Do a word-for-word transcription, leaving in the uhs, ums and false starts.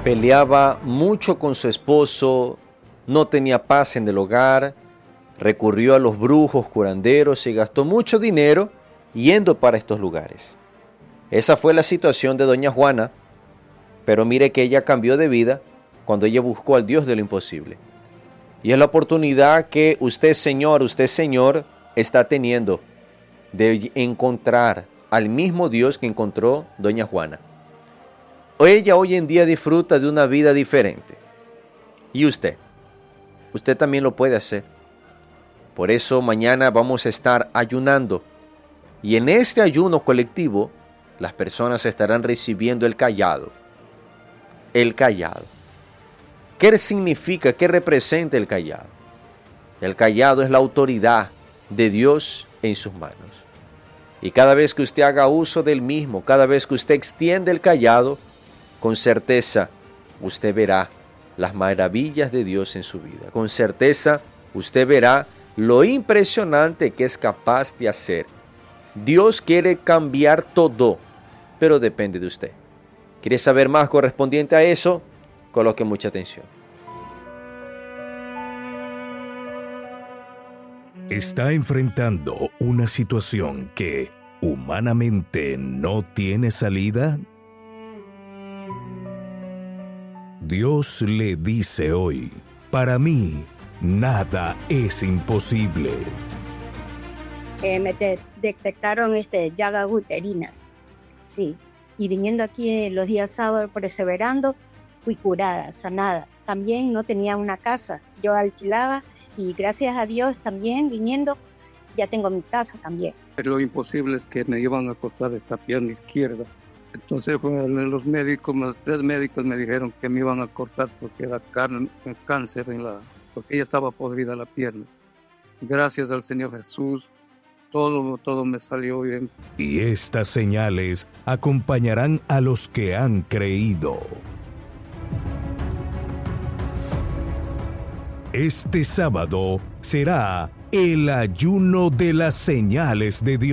Peleaba mucho con su esposo, no tenía paz en el hogar, recurrió a los brujos, curanderos y gastó mucho dinero yendo para estos lugares. Esa fue la situación de doña Juana, pero mire que ella cambió de vida cuando ella buscó al Dios de lo imposible. Y es la oportunidad que usted, señor, usted, señor, está teniendo de encontrar al mismo Dios que encontró doña Juana. Ella hoy en día disfruta de una vida diferente. Y usted, usted también lo puede hacer. Por eso mañana vamos a estar ayunando. Y en este ayuno colectivo, las personas estarán recibiendo el cayado. El cayado. ¿Qué significa? ¿Qué representa el cayado? El cayado es la autoridad de Dios en sus manos. Y cada vez que usted haga uso del mismo, cada vez que usted extiende el cayado, con certeza usted verá las maravillas de Dios en su vida. Con certeza usted verá lo impresionante que es capaz de hacer. Dios quiere cambiar todo, pero depende de usted. ¿Quiere saber más correspondiente a eso? Coloque mucha atención. Está enfrentando una situación que humanamente no tiene salida. Dios le dice hoy, para mí, nada es imposible. Eh, me de- detectaron este, llagas uterinas, sí. Y viniendo aquí eh, los días sábados perseverando, fui curada, sanada. También no tenía una casa, yo alquilaba y gracias a Dios también viniendo, ya tengo mi casa también. Lo imposible es que me iban a cortar esta pierna izquierda. Entonces bueno, los médicos, los tres médicos me dijeron que me iban a cortar porque era car- cáncer en la, porque ella estaba podrida la pierna. Gracias al Señor Jesús, todo, todo me salió bien. Y estas señales acompañarán a los que han creído. Este sábado será el ayuno de las señales de Dios.